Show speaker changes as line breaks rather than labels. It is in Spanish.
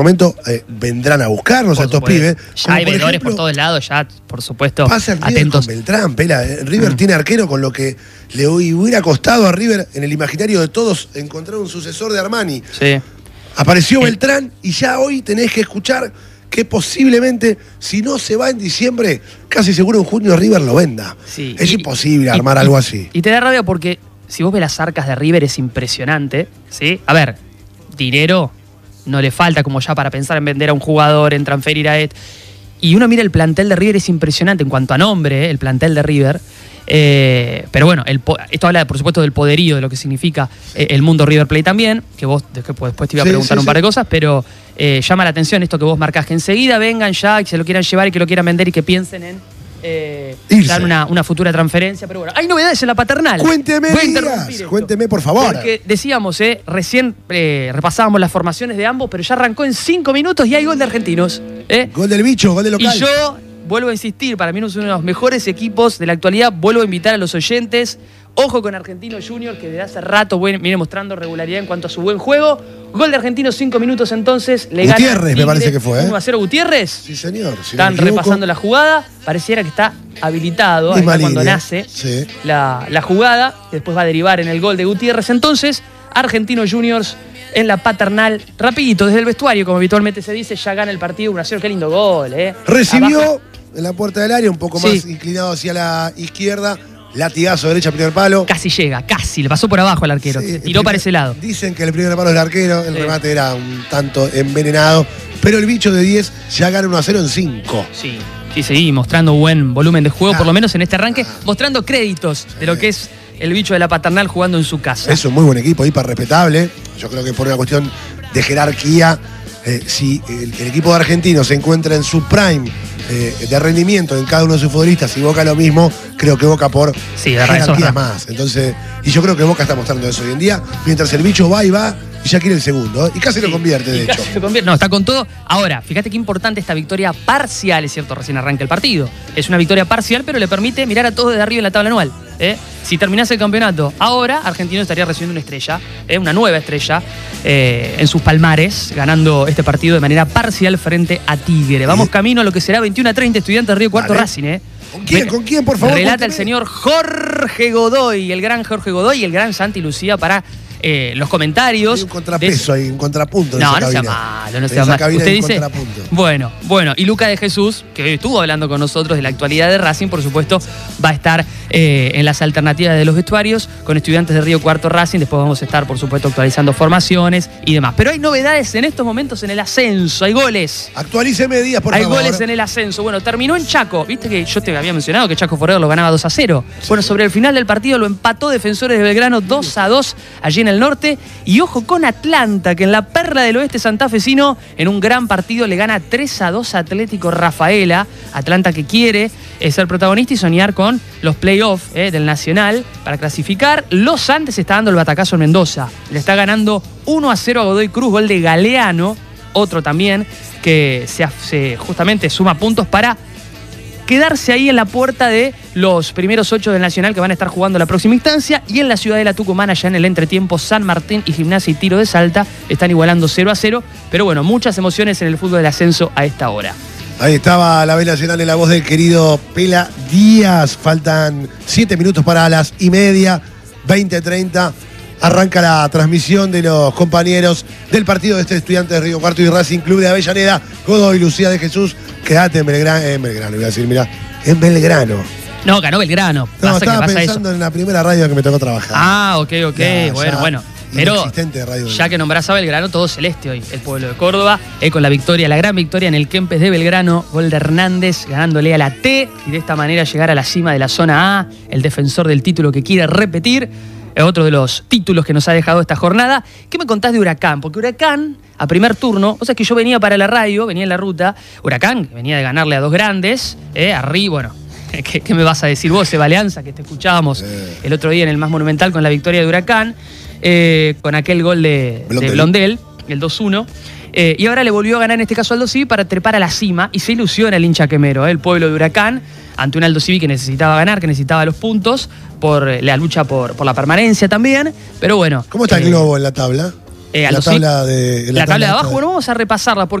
momento vendrán a buscarnos a estos pibes.
Ya hay veedores por todos lados, ya, por supuesto,
pasa el River
atentos.
Con Beltrán, Pela. River tiene arquero, con lo que le hubiera costado a River, en el imaginario de todos, encontrar un sucesor de Armani.
Sí.
Apareció Beltrán y ya hoy tenés que escuchar que posiblemente, si no se va en diciembre, casi seguro en junio River lo venda.
Sí.
Es imposible armar algo así.
Y te da rabia porque si vos ves las arcas de River es impresionante, ¿sí? A ver, dinero no le falta como ya para pensar en vender a un jugador, en transferir a Ed. Y uno mira el plantel de River, es impresionante en cuanto a nombre, el plantel de River. Pero bueno, esto habla, por supuesto, del poderío, de lo que significa el mundo River Plate también, que vos después te iba a preguntar un par de cosas, pero llama la atención esto que vos marcás, que enseguida vengan ya, que se lo quieran llevar y que lo quieran vender y que piensen en dar una futura transferencia. Pero bueno, hay novedades en la paternal.
Cuénteme, Díaz, cuénteme, por favor.
Porque decíamos, recién repasábamos las formaciones de ambos, pero ya arrancó en 5 minutos y hay gol de Argentinos.
Gol del bicho, gol de local.
Y yo vuelvo a insistir, para mí es uno de los mejores equipos de la actualidad. Vuelvo a invitar a los oyentes. Ojo con Argentinos Juniors, que desde hace rato viene mostrando regularidad en cuanto a su buen juego. Gol de Argentinos, 5 minutos entonces. Le gana
Gutiérrez, me parece que fue.
1-0 Gutiérrez.
Sí, señor. Si
Están repasando la jugada. Pareciera que está habilitado ahí cuando nace la jugada. Después va a derivar en el gol de Gutiérrez. Entonces, Argentinos Juniors en la paternal. Rapidito, desde el vestuario, como habitualmente se dice, ya gana el partido 1-0. Qué lindo gol,
Recibió
abajo
en la puerta del área, un poco más inclinado hacia la izquierda. Latigazo derecha, primer palo.
Casi llega, casi. Le pasó por abajo al arquero. Tiró para ese lado.
Dicen que el primer palo del arquero, el remate era un tanto envenenado. Pero el bicho de 10 ya gana 1-0 en 5.
Sí, mostrando buen volumen de juego, por lo menos en este arranque. Mostrando créditos de lo que es el bicho de la paternal jugando en su casa.
Es un muy buen equipo, hiper respetable. Yo creo que por una cuestión de jerarquía, si el equipo de Argentinos se encuentra en su prime de rendimiento en cada uno de sus futbolistas y Boca lo mismo, creo que Boca por jerarquía más. Entonces, y yo creo que Boca está mostrando eso hoy en día, mientras el bicho va y ya quiere el segundo, y casi lo convierte, de hecho.
No, está con todo. Ahora, fíjate qué importante esta victoria parcial, es cierto, recién arranca el partido. Es una victoria parcial, pero le permite mirar a todos desde arriba en la tabla anual. Si terminase el campeonato ahora, Argentino estaría recibiendo una estrella, una nueva estrella, en sus palmares, ganando este partido de manera parcial frente a Tigre. Vamos camino a lo que será 21-30, Estudiantes de Río Cuarto Racing.
¿Con quién, por favor?
Relata el señor Jorge Godoy, el gran Jorge Godoy y el gran Santi Lucía para los comentarios.
Hay un contrapeso, hay un contrapunto.
No sea malo, no sea malo. Usted dice, bueno, y Luca de Jesús, que hoy estuvo hablando con nosotros de la actualidad de Racing, por supuesto, va a estar en las alternativas de los vestuarios con Estudiantes de Río Cuarto Racing. Después vamos a estar, por supuesto, actualizando formaciones y demás. Pero hay novedades en estos momentos en el ascenso, hay goles.
Actualíceme, Díaz, por favor.
Hay goles en el ascenso. Bueno, terminó en Chaco. Viste que yo te había mencionado que Chaco Forever lo ganaba 2-0. Bueno, sobre el final del partido lo empató Defensores de Belgrano 2-2 allí en el norte. Y ojo con Atlanta, que en la perla del oeste santafesino, en un gran partido, le gana 3-2 a Atlético Rafaela. Atlanta que quiere ser protagonista y soñar con los playoffs del Nacional para clasificar. Los Andes está dando el batacazo en Mendoza. Le está ganando 1-0 a Godoy Cruz, gol de Galeano. Otro también que se justamente suma puntos para quedarse ahí en la puerta de los primeros 8 del Nacional, que van a estar jugando la próxima instancia. Y en la ciudad de la Tucumán, allá en el entretiempo, San Martín y Gimnasia y Tiro de Salta están igualando 0-0. Pero bueno, muchas emociones en el fútbol del ascenso a esta hora.
Ahí estaba la vela nacional en la voz del querido Pela Díaz. Faltan 7 minutos para las 1:30, 20:30. Arranca la transmisión de los compañeros del partido de Estudiantes de Río Cuarto y Racing Club de Avellaneda. Godoy, Lucía de Jesús, quédate en Belgrano, iba a decir, mirá, en Belgrano.
No, ganó Belgrano.
No, estaba pensando en la primera radio que me tocó trabajar.
Ok, bueno. Pero ya que nombrás a Belgrano, todo celeste hoy, el pueblo de Córdoba, con la victoria, la gran victoria en el Kempes de Belgrano, gol de Hernández ganándole a la T y de esta manera llegar a la cima de la zona A, el defensor del título que quiere repetir. Otro de los títulos que nos ha dejado esta jornada. ¿Qué me contás de Huracán? Porque Huracán, a primer turno, o sea que yo venía para la radio, venía en la ruta, Huracán, que venía de ganarle a dos grandes, arriba, bueno, ¿qué me vas a decir vos, Eva Alianza, que te escuchábamos el otro día en el Más Monumental con la victoria de Huracán, con aquel gol de Blondel, el 2-1. Y ahora le volvió a ganar en este caso Aldo Civi para trepar a la cima y se ilusiona el hincha quemero, el pueblo de Huracán, ante un Aldo Civi que necesitaba ganar, que necesitaba los puntos por la lucha por la permanencia también, pero bueno.
¿Cómo está el globo en la tabla?
a
la
los
tabla de
la tabla de
esta
abajo, bueno, vamos a repasarla.